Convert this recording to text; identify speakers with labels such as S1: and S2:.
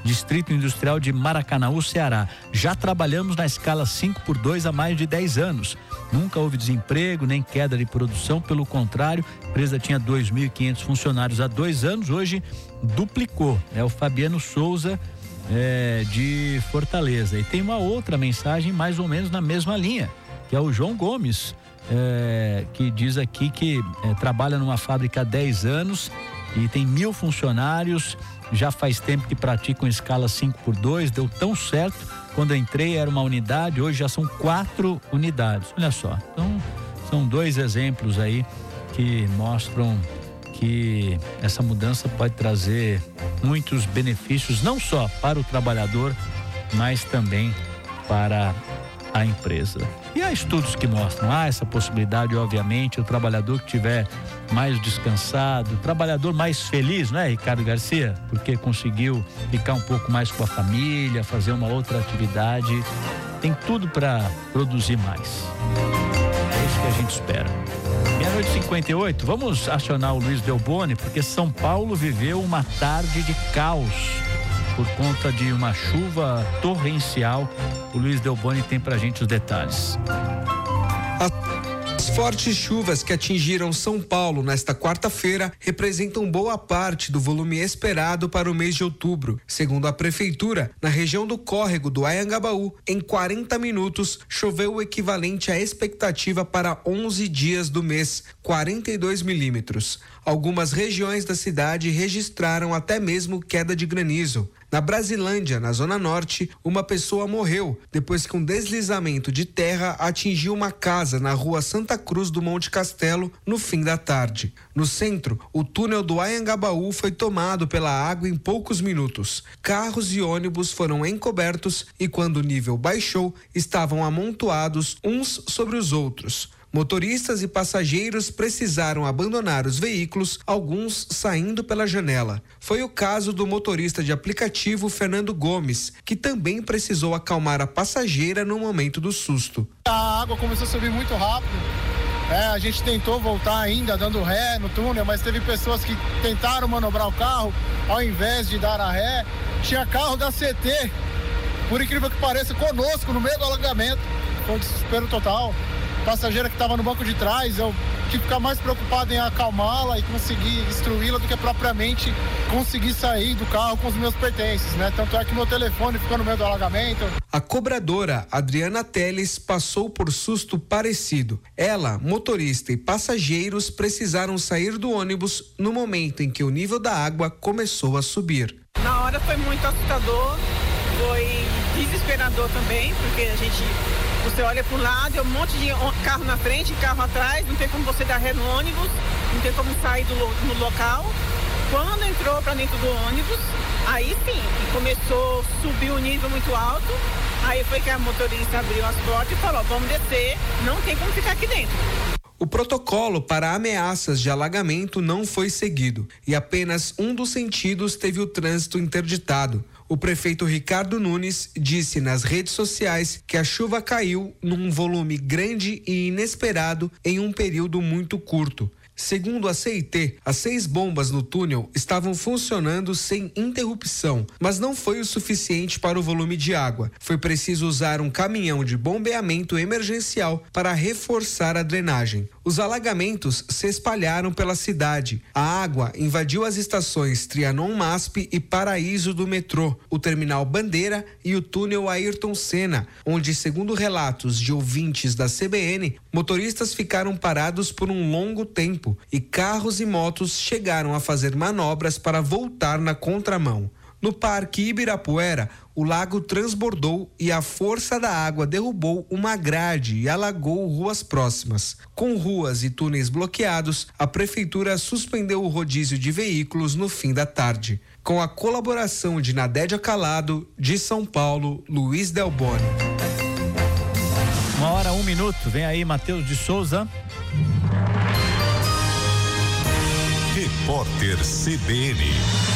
S1: Distrito Industrial de Maracanaú, Ceará. Já trabalhamos na escala 5x2 há mais de 10 anos. Nunca houve desemprego, nem queda de produção, pelo contrário, a empresa tinha 2.500 funcionários há 2 anos, hoje duplicou. É o Fabiano Souza, de Fortaleza. E tem uma outra mensagem mais ou menos na mesma linha, que é o João Gomes, que diz aqui que trabalha numa fábrica há 10 anos e tem 1.000 funcionários, já faz tempo que praticam escala 5x2, deu tão certo. Quando eu entrei era uma unidade, hoje já são 4 unidades. Olha só, então são 2 exemplos aí que mostram que essa mudança pode trazer muitos benefícios, não só para o trabalhador, mas também para a empresa. E há estudos que mostram, essa possibilidade, obviamente, o trabalhador que tiver mais descansado, o trabalhador mais feliz, não é, Ricardo Garcia? Porque conseguiu ficar um pouco mais com a família, fazer uma outra atividade, tem tudo para produzir mais. É isso que a gente espera. 12h58, vamos acionar o Luiz Delboni, porque São Paulo viveu uma tarde de caos por conta de uma chuva torrencial. O Luiz Delboni tem pra gente os detalhes.
S2: As fortes chuvas que atingiram São Paulo nesta quarta-feira representam boa parte do volume esperado para o mês de outubro. Segundo a prefeitura, na região do córrego do Anhangabaú, em 40 minutos, choveu o equivalente à expectativa para 11 dias do mês, 42 milímetros. Algumas regiões da cidade registraram até mesmo queda de granizo. Na Brasilândia, na Zona Norte, uma pessoa morreu depois que um deslizamento de terra atingiu uma casa na rua Santa Cruz do Monte Castelo no fim da tarde. No centro, o túnel do Anhangabaú foi tomado pela água em poucos minutos. Carros e ônibus foram encobertos e, quando o nível baixou, estavam amontoados uns sobre os outros. Motoristas e passageiros precisaram abandonar os veículos, alguns saindo pela janela. Foi o caso do motorista de aplicativo Fernando Gomes, que também precisou acalmar a passageira no momento do susto.
S3: A água começou a subir muito rápido. A gente tentou voltar ainda dando ré no túnel, mas teve pessoas que tentaram manobrar o carro ao invés de dar a ré. Tinha carro da CT, por incrível que pareça, conosco no meio do alagamento. Foi um desespero total. Passageira que estava no banco de trás, eu tive que ficar mais preocupado em acalmá-la e conseguir instruí-la do que propriamente conseguir sair do carro com os meus pertences, né? Tanto é que meu telefone ficou no meio do alagamento.
S2: A cobradora Adriana Teles passou por susto parecido. Ela, motorista e passageiros precisaram sair do ônibus no momento em que o nível da água começou a subir.
S4: Na hora foi muito assustador, foi desesperador também, porque você olha para um lado, é um monte de carro na frente, carro atrás, não tem como você dar ré no ônibus, não tem como sair no local. Quando entrou para dentro do ônibus, aí sim, começou a subir o nível muito alto, aí foi que a motorista abriu as portas e falou, vamos descer, não tem como ficar aqui dentro.
S2: O protocolo para ameaças de alagamento não foi seguido e apenas um dos sentidos teve o trânsito interditado. O prefeito Ricardo Nunes disse nas redes sociais que a chuva caiu num volume grande e inesperado em um período muito curto. Segundo a CIT, as 6 bombas no túnel estavam funcionando sem interrupção, mas não foi o suficiente para o volume de água. Foi preciso usar um caminhão de bombeamento emergencial para reforçar a drenagem. Os alagamentos se espalharam pela cidade. A água invadiu as estações Trianon-MASP e Paraíso do metrô, o terminal Bandeira e o túnel Ayrton Senna, onde, segundo relatos de ouvintes da CBN, motoristas ficaram parados por um longo tempo e carros e motos chegaram a fazer manobras para voltar na contramão. No Parque Ibirapuera, o lago transbordou e a força da água derrubou uma grade e alagou ruas próximas. Com ruas e túneis bloqueados, a prefeitura suspendeu o rodízio de veículos no fim da tarde. Com a colaboração de Nadédia Calado, de São Paulo, Luiz Delboni.
S1: 1h01, vem aí Matheus de Souza.
S5: Repórter CBN.